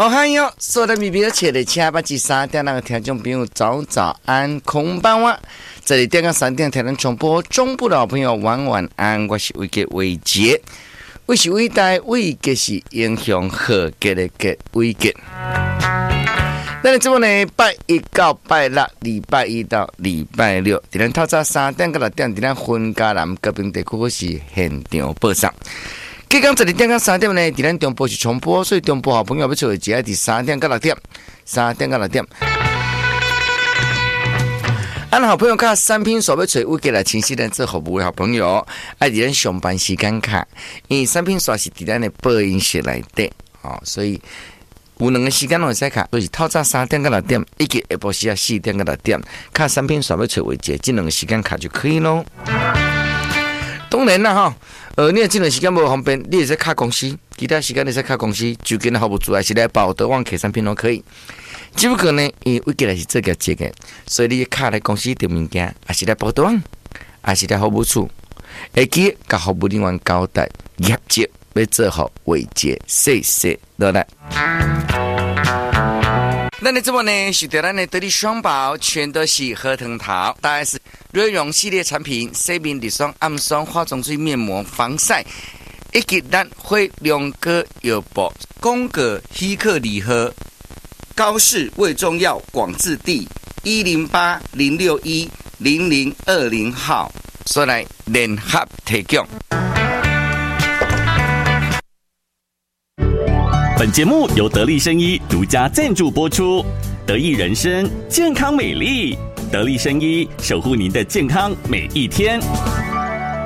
好嗨哟！所有的米切的车把3点那个听众朋友早安，空班哇！这里电个3点台湾重播，中部的好朋友晚安，我是伟杰伟杰，我是伟大伟杰是英雄好杰的杰伟杰。咱这呢，拜一到拜六，礼拜一到礼拜六，在咱透早3点到6点，在咱分家南高屏地区是现场播送。今天12点到3点呢，在咱中部是重播，所以中部好朋友要做的只要在3点到6点，3点到6点。俺好朋友看3拼所要做为给了清晰人做服务的好朋友，爱在咱上班时间卡，因为3拼所是在咱的播音室内底，所以有2个时间会使卡，就是透早3点到6点，以及下晡时啊4点到6点，看3拼所要做为这2个时间卡就可以咯。当然啦你这段时间不方便，你也在卡公司，其他时间你在卡公司，就跟服务组还是来报德旺 K 3拼都可以。只不过呢，因为过来是这个节的，所以你卡来公司订物件，还是来报德旺，还是来服务处，会记甲服务人员交代业绩要做好维节，谢谢落来。咱的这么呢，是对咱的得力双宝，全都是核桃桃，大概是瑞容系列产品，洗面乳霜、暗霜、化妆水、面膜、防晒，以及咱会2个药包，宫格希克礼盒，高市卫中药广治地108-061-0020号，所来联合提供。 本节目由得力生医独家赞助播出，得益人生健康美丽，得力生医守护您的健康每一天。